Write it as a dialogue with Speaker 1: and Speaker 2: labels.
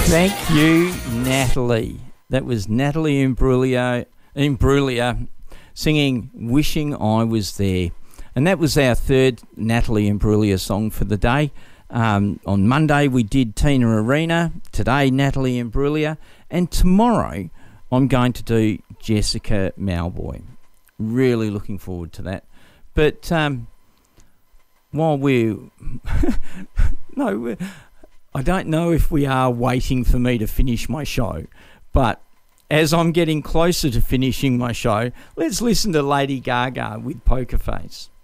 Speaker 1: Thank you, Natalie. That was Natalie Imbruglia singing Wishing I Was There. And that was our third Natalie Imbruglia song for the day. On Monday we did Tina Arena, today Natalie Imbruglia, and tomorrow I'm going to do Jessica Mauboy. Really looking forward to that. But while we're... I don't know if we are waiting for me to finish my show, but as I'm getting closer to finishing my show, let's listen to Lady Gaga with Poker Face.